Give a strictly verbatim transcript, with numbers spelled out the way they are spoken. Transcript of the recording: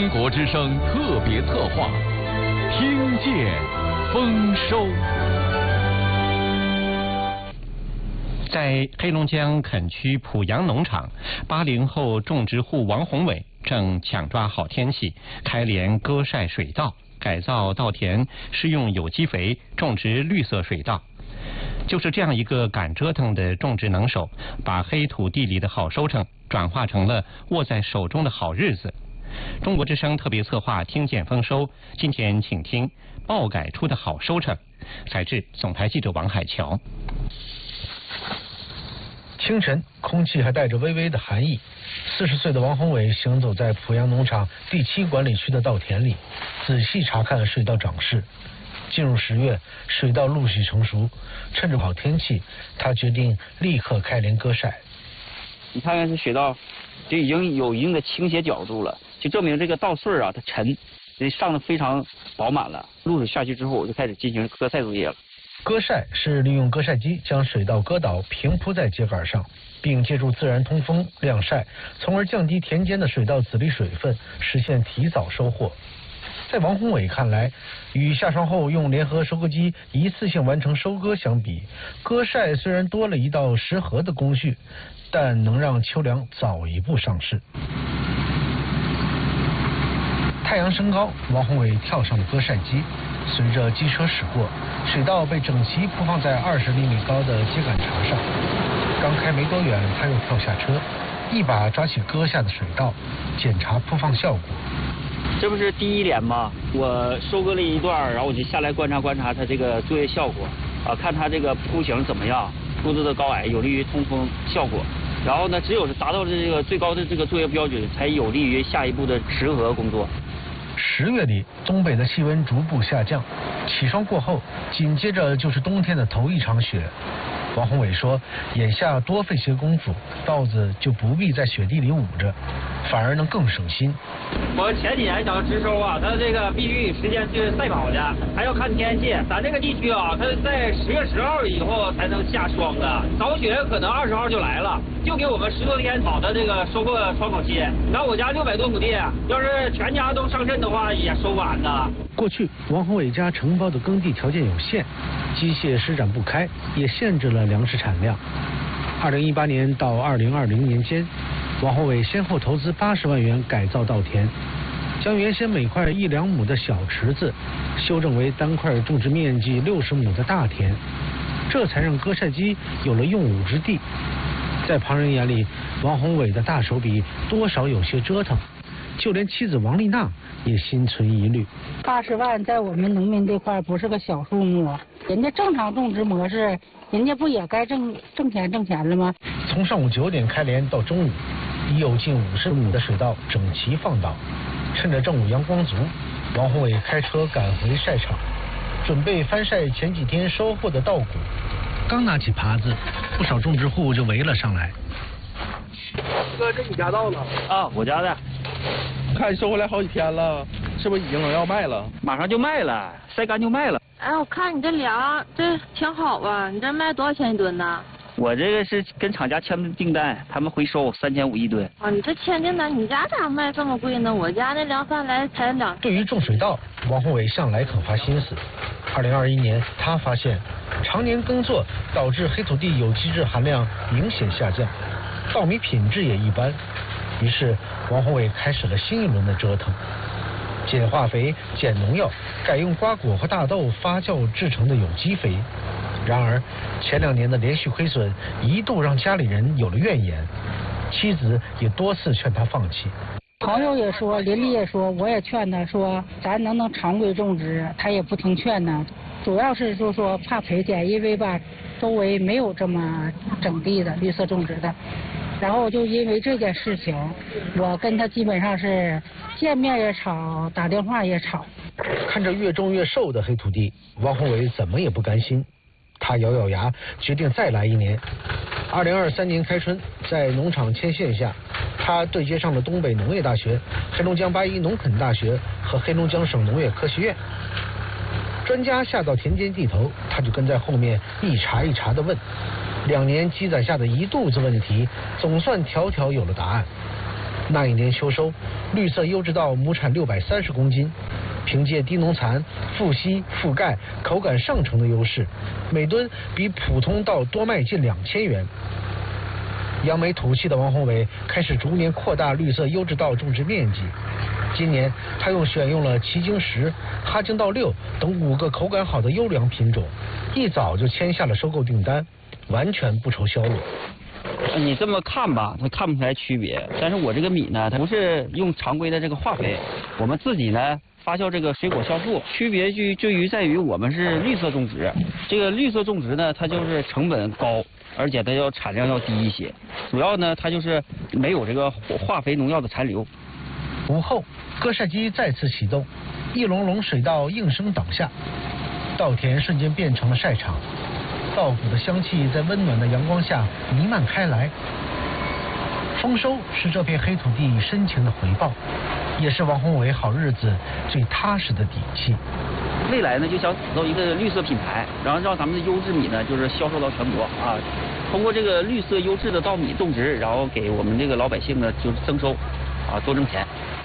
中国之声特别策划，听见丰收。 在黑龙江垦区濮阳农场，八零后种植户王宏伟正抢抓好天气，开镰割晒水稻，改造稻田，施用有机肥，种植绿色水稻。就是这样一个敢折腾的种植能手，把黑土地里的好收成转化成了握在手中的好日子。中国之声特别策划听见丰收，今天请听爆改出的好收成。采制总台记者王海桥。 清晨，空气还带着微微的寒意。四十岁的王宏伟行走在濮阳农场第七管理区的稻田里，仔细查看水稻长势。进入十月，水稻陆续成熟，趁着好天气，他决定立刻开镰割晒。 你看看这水稻，就已经有一定的倾斜角度了，就证明这个稻穗啊，它沉，这上的非常饱满了。露水下去之后，我就开始进行割晒作业了。 割晒是利用割晒机将水稻割倒，平铺在秸秆上，并借助自然通风晾晒，从而降低田间的水稻籽粒水分，实现提早收获。在王宏伟看来，与下霜后用联合收割机一次性完成收割相比，割晒虽然多了一道实禾的工序，但能让秋粮早一步上市。太阳升高，王宏伟跳上了割晒机，随着机车驶过，水稻被整齐铺放在二十厘米高的秸秆茬上。刚开没多远，他又跳下车，一把抓起割下的水稻，检查铺放效果。 这不是第一镰吗？我收割了一段，然后我就下来观察观察它这个作业效果，啊，看它这个铺型怎么样，铺子的高矮有利于通风效果。然后呢，只有是达到了这个最高的这个作业标准，才有利于下一步的实禾工作。 十月里，东北的气温逐步下降，起霜过后，紧接着就是冬天的头一场雪。王宏伟说，眼下多费些功夫，稻子就不必在雪地里捂着，反而能更省心。 我前几年想植收啊，它这个必须时间是赛跑的，还要看天气。咱这个地区啊，它在十月十号以后才能下霜的，早雪可能二十号就来了，就给我们十多天好的这个收获窗口期。你看我家六百多亩地，要是全家都上阵的话，也收不完的。 过去王宏伟家承包的耕地条件有限，机械施展不开，也限制了粮食产量。二零一八年到二零二零年间，王宏伟先后投资八十万元改造稻田，将原先每块一两亩的小池子修正为单块种植面积六十亩的大田，这才让割晒机有了用武之地。在旁人眼里，王宏伟的大手笔多少有些折腾，就连妻子王丽娜也心存疑虑。 八十万在我们农民这块不是个小数目，人家正常种植模式，人家不也该挣挣钱挣钱了吗？ 从上午九点开镰到中午，已有近五十亩的水稻整齐放倒。趁着正午阳光足，王宏伟开车赶回晒场，准备翻晒前几天收获的稻谷。刚拿起耙子，不少种植户就围了上来。 哥，这你家稻了？ 啊，我家的。 看收回来好几天了，是不是已经能要卖了？ 马上就卖了，晒干就卖了。 哎，我看你这粮这挺好啊，你这卖多少钱一吨呢？ 我这个是跟厂家签的订单，他们回收三千五一吨。 啊，你这签订单，你家咋卖这么贵呢？我家那粮贩来才两。 对于种水稻，王宏伟向来肯花心思。二零二一年，他发现常年耕作导致黑土地有机质含量明显下降，稻米品质也一般。于是，王宏伟开始了新一轮的折腾，减化肥、减农药，改用瓜果和大豆发酵制成的有机肥。然而，前两年的连续亏损一度让家里人有了怨言，妻子也多次劝他放弃。 朋友也说，邻里也说，我也劝他说，咱能不能常规种植，他也不听劝呢。主要是就说怕赔钱，因为吧，周围没有这么整地的绿色种植的。然后就因为这件事情，我跟他基本上是见面也吵，打电话也吵。 看着越种越瘦的黑土地，王宏伟怎么也不甘心，他咬咬牙，决定再来一年。二零二三年开春，在农场牵线下，他对接上了东北农业大学、黑龙江八一农垦大学和黑龙江省农业科学院。专家下到田间地头，他就跟在后面一茬一茬的问。两年积攒下的一肚子问题，总算条条有了答案。 那一年秋收，绿色优质稻亩产六百三十公斤，凭借低农残、富硒、富钙、口感上乘的优势，每吨比普通稻多卖近两千元。扬眉吐气的王宏伟开始逐年扩大绿色优质稻种植面积。今年，他又选用了奇经十、哈京稻六等五个口感好的优良品种，一早就签下了收购订单，完全不愁销路。 你这么看吧，它看不出来区别。但是我这个米呢，它不是用常规的这个化肥，我们自己呢发酵这个水果酵素，区别就就于在于我们是绿色种植。这个绿色种植呢，它就是成本高，而且它要产量要低一些。主要呢，它就是没有这个化肥农药的残留。 午后，割晒机再次启动，一笼笼水稻应声倒下，稻田瞬间变成了晒场，稻谷的香气在温暖的阳光下弥漫开来。丰收是这片黑土地深情的回报，也是王宏伟好日子最踏实的底气。 未来呢，就想打造一个绿色品牌，然后让咱们的优质米呢，就是销售到全国啊。通过这个绿色优质的稻米种植，然后给我们这个老百姓呢，就是增收，啊，多挣钱。